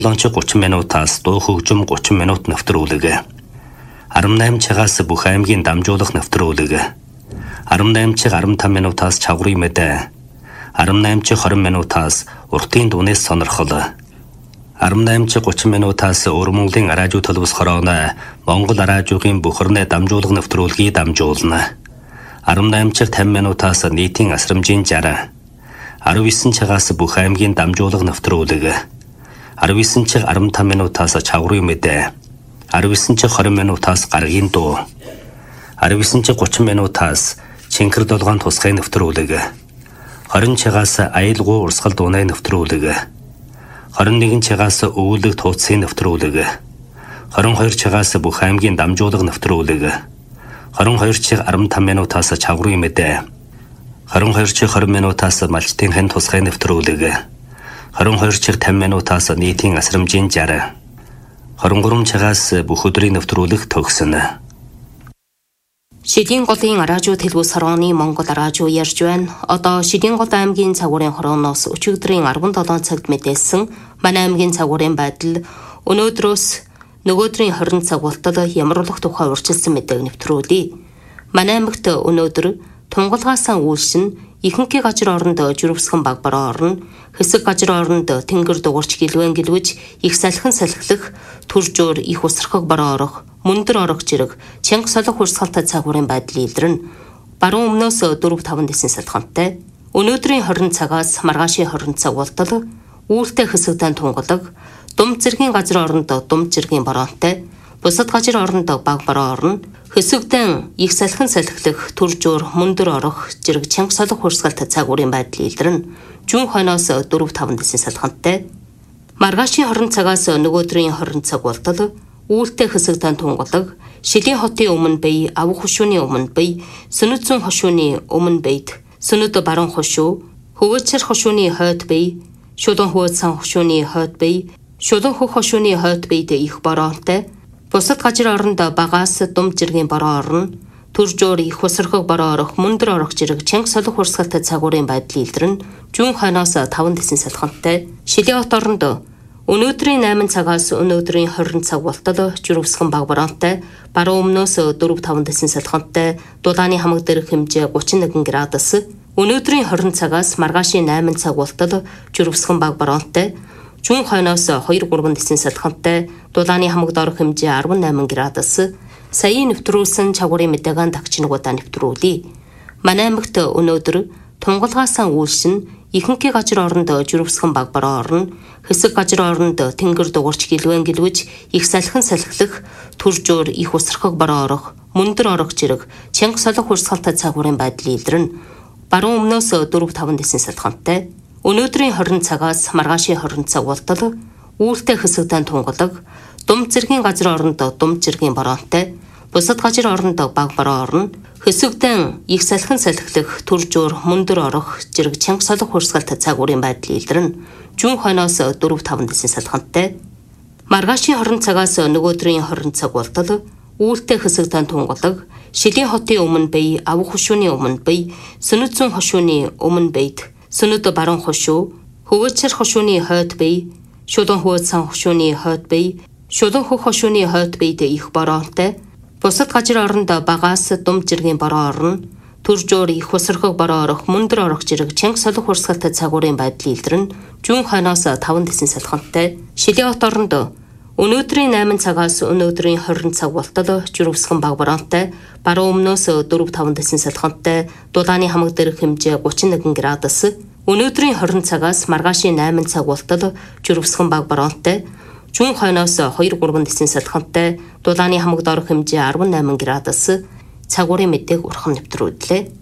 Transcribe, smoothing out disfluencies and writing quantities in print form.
Лонч 30 минутаас дуу хөгжим 30 минут нэвтрүүлэг. 18 цагаас бүх аймгийн дамжуулах нэвтрүүлэг. 18 цаг 15 минутаас чаврын мэдээ. 18 цаг 20 минутаас уртын дунээс сонирхол. 18 цаг 30 минутаас Өрмөнгөлийн радио төлөвс хорооно Монгол радиогийн бүх орны дамжуулах нэвтрүүлгийг дамжуулна. 18 цаг 50 минутаас нийтийн асрамжийн 60. 19 цагаас бүх аймгийн дамжуулах нэвтрүүлэг. 19 цаг 15 минутаас чаврын мэдээ. 19 цаг 20 минутаас гаргийн дуу. 19 цаг 30 минутаас Чингэр долгоон тусгай нэвтрүүлэг. 20 цагаас аюулгүй урсгал дууны нэвтрүүлэг. 21 цагаас өвөлөг тууцын нэвтрүүлэг. 22 цагаас бүх аймгийн дамжуулах нэвтрүүлэг. 22 цаг 15 минутаас чаврын мэдээ. 22 цаг 20 минутаас малчтын хэн тусгай нэвтрүүлэг. 22 цаг 50 минутаас нийтийн асрамжийн 60. 23 цагаас бүх өдрийн нэвтрүүлэг төгснө. Шидийн голын радио төлөвс хорооны Монгол радио ярьж байна. Одоо Шидийн гол аймгийн цагуурын хорооноос өчигдрийн 17 цагт мэдээлсэн манай аймгийн цагуурын байдал өнөөдрөөс нөгөөдрийн 20 цаг болтол ямруулах тухай урьдчилсан мэдээг нэвтрүүлье. Манай аймагт өнөөдөр тунгалгаасан үйлшин ихэнх газар оронд жирвсгэн баг бараа орно. Хэсэг газар оронд тэнгэр дугуйч гэлвэн гэлвэж их салхин салхилах, төржөөр их усрахаг бараа орох, мөндөр орох зэрэг чанга солих хурсгалтай цагуурын байдал илэрнэ. Баруун өмнөөс 4-5 дэсэн салхантай. Өнөөдрийн 20 цагаас маргаашийн 20 цаг болтол үүлтэй хэсэгтэн тунгалаг, дум зэргийн газар оронд дум зэргийн бараантай, бусад газар оронд баг бараа орно. Хэсэгтэн их салхин салхилах, төржөөр мөндөр орох зэрэг чанга солих хурсгалтай цагуурын байдал илэрнэ. Жүүн хойноос 4-5 дэсэн салхантай. Маргаашийн 20 цагаас нөгөөдрийн 20 цаг болтол үүлтэй хэсэгтэн тунгалаг, Шилийн хотын өмнө бие, авах хошууны өмнө бие, Сүнэт зүүн хошууны өмнө биед, Сүнэт баруун хошуу, Хөвөөцөр хошууны хойд бие, Шулуун хөвөөцөн хошууны хойд бие, Шулуун хөх хошууны хойд биед их бараантай. Бусад газар оронд багаас дум зэргийн бараа орно. Төржөөр их усрахаг бараа орох, мөндөр орох зэрэг чанга солих хурсгалтай цагуурын байдал илэрнэ. Жүүн хойноос 5 дэсэн салхантай. Шилийн хот оронд өнөөдрийн 8 цагаас өнөөдрийн 20 цаг болтол жирвсгэн баг бараантай. Баруун өмнөөс 4-5 дэсэн салхантай. Дулааны хамаг дээрх хэмжээ 31 градус. Өнөөдрийн 20 цагаас маргаашийн 8 цаг болтол жирвсгэн баг бараантай. Жүүн хойноос 2-3 дэсэн салхантай. Дулааны хамаг дорох хэмжээ 18 градус. Саяын нэвтрүүлсэн чагуурын мэдээгийн дагчнуудаа нэвтрүүлье. Манай аймагт өнөөдөр тунгалгаасан үйлшин ихэнх газар оронд жирвсгэн баг бараа орно. Хэсэг газар оронд тэнгэр дугуйч гэлвэн гэлвэж их салхин салхилах, төржөөр их усрахаг бараа орох, мөндөр орох зэрэг чанга солих хурсгалтай цагуурын байдал илэрнэ. Баруун өмнөөс 4-5 дэсэн салхантай. Өнөөдрийн 20 цагаас маргаашийн 20 цаг болтол үүлтэй хэсэгтэн тунгалаг, дум зэргийн газар оронд дум зэргийн бараантай, бусад газар оронд баг бараа орно. Хэсэгтэн их салхин салхилах, төржөөр мөндөр орох зэрэг чанга солих хурсгалтай цагуурын байдал илэрнэ. Жүүн хойноос 4-5 дэсэн салхантай. Маргаашийн 20 цагаас нөгөөдрийн 20 цаг болтол үүлтэй хэсэгтэн тунгалаг, Шилийн хотын өмнө бие, авах хошууны өмнө бие, Сүнэт зүүн хошууны өмнө биед, Сүнэт баруун хошуу, Хөвөөцөр хошууны хойд бие, Шулуун хөвөөцөн хошууны хойд бие, Шулуун хөх хошууны хойд биед их бараантай. Бусад газар оронд багаас дум зэргийн бараа орно. Төржөөр их усрахаг бараа орох, мөндөр орох зэрэг чанга солих хурсгалтай цагуурын байдал илэрнэ. Жүүн хойноос 5 дэсэн салхантай. Шилийн хот оронд өнөөдрийн 8 цагаас өнөөдрийн 20 цаг болтол жирвсгэн баг бараантай. Баруун өмнөөс 4-5 дэсэн салхантай. Дулааны хамаг дээрх хэмжээ 31 градус. Өнөөдрийн 20 цагаас маргаашийн 8 цаг болтол жирвсгэн баг бараантай. Жүүн хойноос 2-3 дэсэн салхантай. Дулааны хамаг дорох хэмжээ 18 градус. Цагуурын мэдээг урхан нэвтрүүллээ.